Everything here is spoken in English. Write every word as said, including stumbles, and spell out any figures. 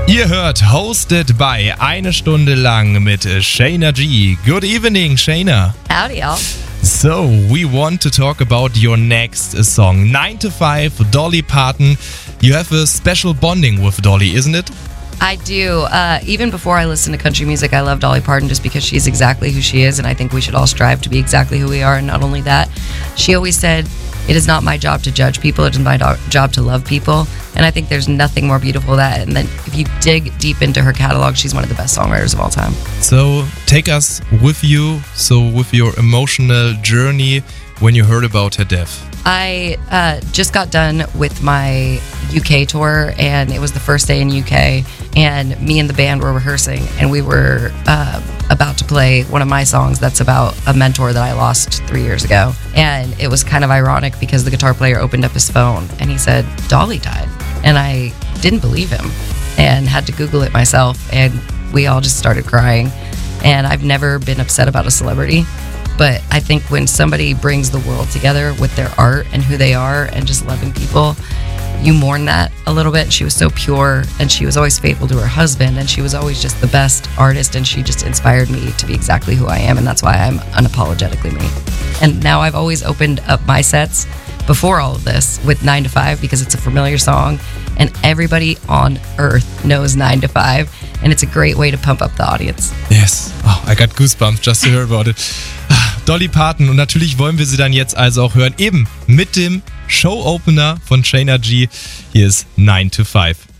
Ihr hört Hosted by eine Stunde lang mit Shayna G. Good evening, Shayna. Howdy, y'all. So, we want to talk about your next song, nine to five, Dolly Parton. You have a special bonding with Dolly, isn't it? I do. Uh, even before I listen to country music, I love Dolly Parton just because she's exactly who she is, and I think we should all strive to be exactly who we are. And not only that, she always said, it is not my job to judge people, it is my do- job to love people. And I think there's nothing more beautiful than that. And then if you dig deep into her catalog, she's one of the best songwriters of all time. So take us with you, so with your emotional journey when you heard about her death. I uh, just got done with my U K tour, and it was the first day in U K, and me and the band were rehearsing, and we were uh, about to play one of my songs that's about a mentor that I lost three years ago. And it was kind of ironic because the guitar player opened up his phone and he said, Dolly died. And I didn't believe him and had to Google it myself, and we all just started crying. And I've never been upset about a celebrity, but I think when somebody brings the world together with their art and who they are and just loving people, you mourn that a little bit. She was so pure, and she was always faithful to her husband, and she was always just the best artist, and she just inspired me to be exactly who I am, and that's why I'm unapologetically me. And now I've always opened up my sets before all of this with nine to five because it's a familiar song, and everybody on earth knows nine to five, and it's a great way to pump up the audience. Yes, oh, I got goosebumps just to hear about it. Dolly Parton, und natürlich wollen wir sie dann jetzt also auch hören, eben mit dem Show-Opener von Shayna G. Hier ist nine to five.